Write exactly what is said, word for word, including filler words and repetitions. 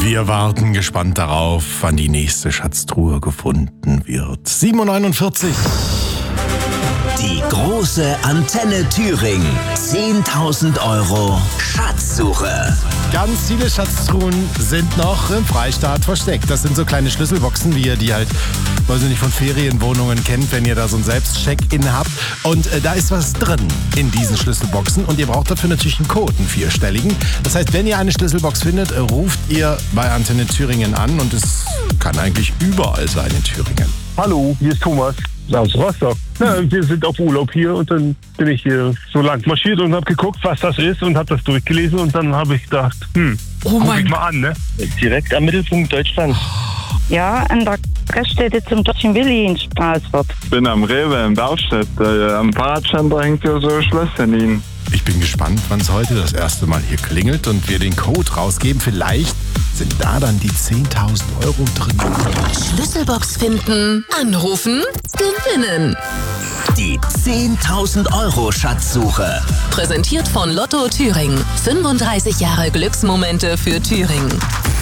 Wir warten gespannt darauf, wann die nächste Schatztruhe gefunden wird. sieben Uhr neunundvierzig. Die große Antenne Thüringen. zehntausend Euro Schatzsuche. Ganz viele Schatztruhen sind noch im Freistaat versteckt. Das sind so kleine Schlüsselboxen, wie ihr die halt, weiß ich nicht, von Ferienwohnungen kennt, wenn ihr da so ein Selbstcheck-in habt. Und äh, da ist was drin in diesen Schlüsselboxen. Und ihr braucht dafür natürlich einen Code, einen vierstelligen. Das heißt, wenn ihr eine Schlüsselbox findet, äh, ruft ihr bei Antenne Thüringen an. Und es kann eigentlich überall sein in Thüringen. Hallo, hier ist Thomas aus Rostock. Ja, wir sind auf Urlaub hier und dann bin ich hier so lang marschiert und habe geguckt, was das ist und habe das durchgelesen und dann habe ich gedacht, hm, oh guck ich mal an, ne? Direkt am Mittelpunkt Deutschlands. Ja, an der Gaststätte zum Deutschen Willi in Straßburg. Ich bin am Rewe in Baustedt. Äh, am Fahrradständer hängt ja so ein Schlösschen hin. Ich bin gespannt, wann es heute das erste Mal hier klingelt und wir den Code rausgeben. Vielleicht sind da dann die zehntausend Euro drin. Schlüsselbox finden, anrufen, gewinnen. Die zehntausend Euro Schatzsuche. Präsentiert von Lotto Thüringen. fünfunddreißig Jahre Glücksmomente für Thüringen.